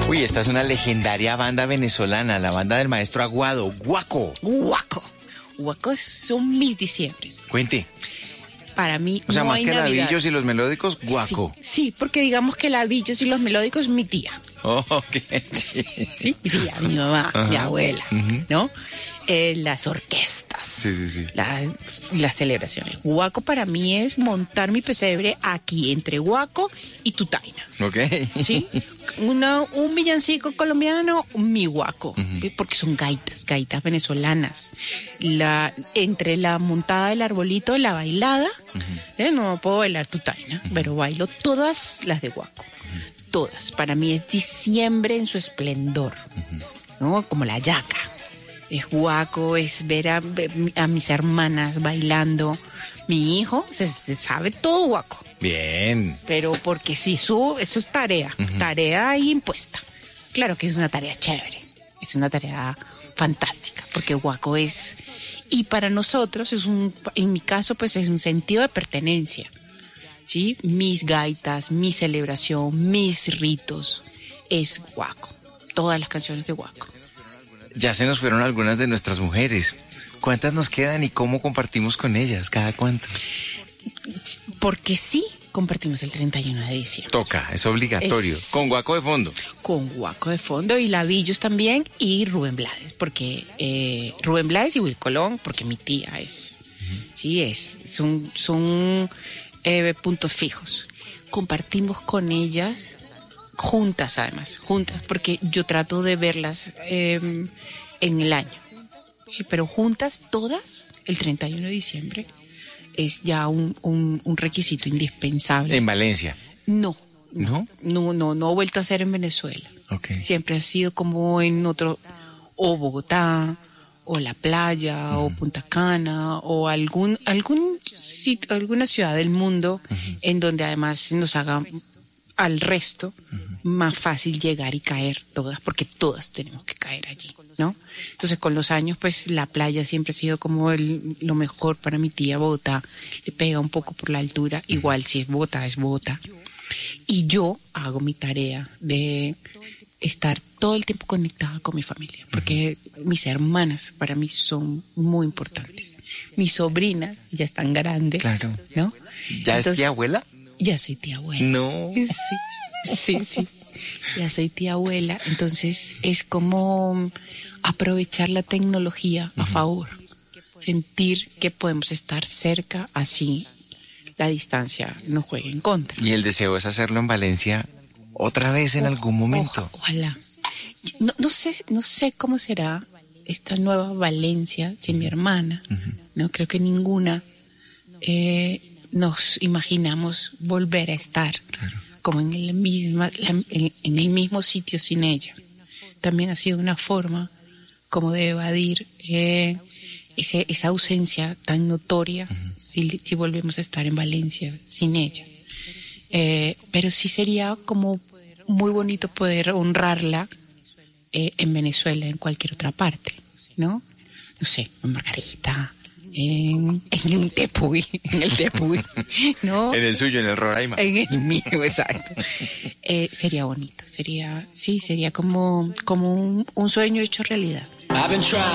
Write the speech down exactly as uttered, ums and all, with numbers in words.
Uy, esta es una legendaria banda venezolana, la banda del maestro Aguado, Guaco. Guaco. Guaco son mis diciembres. Cuente. Para mí O sea, no más hay que Navidad. ladillos y los melódicos, Guaco. Sí, sí, porque digamos que ladillos y los melódicos, mi tía. Oh, ok. Sí, mi tía, mi mamá, Ajá. mi abuela, Ujú. ¿no? Eh, las orquestas. Sí, sí, sí. La- las celebraciones. Guaco para mí es montar mi pesebre aquí entre Guaco y Tutaina. Ok. ¿Sí? Una, un villancico colombiano, mi Guaco, porque son gaitas, gaitas venezolanas. La, entre la montada del arbolito, la bailada, ¿eh? No puedo bailar Tutaina, pero bailo todas las de Guaco. Todas. Para mí es diciembre en su esplendor, ¿no? Como la yaca. Es Guaco, es ver a, a mis hermanas bailando. Mi hijo se, se sabe todo Guaco. Bien. Pero porque si su, eso es tarea, tarea ahí impuesta. Claro que es una tarea chévere, es una tarea fantástica, porque Guaco es, y para nosotros es un, en mi caso pues es un sentido de pertenencia, ¿sí? Mis gaitas, mi celebración, mis ritos, es Guaco, todas las canciones de Guaco. Ya se nos fueron algunas de nuestras mujeres. ¿Cuántas nos quedan y cómo compartimos con ellas? ¿Cada cuánto? Porque sí compartimos el treinta y uno de diciembre. Toca, es obligatorio. Es- Con Guaco de fondo. Con Guaco de fondo y Lavillos también y Rubén Blades, porque eh, Rubén Blades y Will Colón, porque mi tía es, sí, es, son, son eh, puntos fijos. Compartimos con ellas, juntas además, juntas, porque yo trato de verlas eh, en el año, sí, pero juntas todas, el treinta y uno de diciembre, es ya un, un, un requisito indispensable. En Valencia. No. ¿No? No, no, no he vuelto a hacer en Venezuela. Ok. Siempre ha sido como en otro, o Bogotá, o la playa, uh-huh. o Punta Cana, o algún, algún sitio, alguna ciudad del mundo, uh-huh. en donde además nos haga al resto uh-huh. más fácil llegar y caer todas, porque todas tenemos que caer allí, ¿no? Entonces con los años pues la playa siempre ha sido como el, lo mejor para mi tía. Bogotá le pega un poco por la altura, uh-huh. igual si es Bogotá es Bogotá. Y yo hago mi tarea de estar todo el tiempo conectada con mi familia, porque uh-huh. mis hermanas para mí son muy importantes. Mis sobrinas ya están grandes, claro. ¿no? ¿Ya Entonces, es tía abuela? Ya soy tía abuela. No. Sí, sí, sí. Ya soy tía abuela. Entonces es como aprovechar la tecnología a uh-huh. favor. Sentir que podemos estar cerca, así la distancia nos juegue en contra. Y el deseo es hacerlo en Valencia otra vez en o, algún momento. O, ojalá. No, no sé, no sé cómo será esta nueva Valencia sin mi hermana. Uh-huh. No creo que ninguna eh, nos imaginamos volver a estar claro. como en el misma, en, en el mismo sitio sin ella. También ha sido una forma como de evadir eh, ese, esa ausencia tan notoria uh-huh. si, si volvemos a estar en Valencia sin ella. Eh, pero sí sería como muy bonito poder honrarla eh, en Venezuela, en cualquier otra parte, ¿no? No sé, en Margarita, en, en un Tepuy, en el Tepuy, ¿no? En el suyo, en el Roraima. En el mío, exacto. Eh, sería bonito, sería, sí, sería como, como un, un sueño hecho realidad. I've been trying.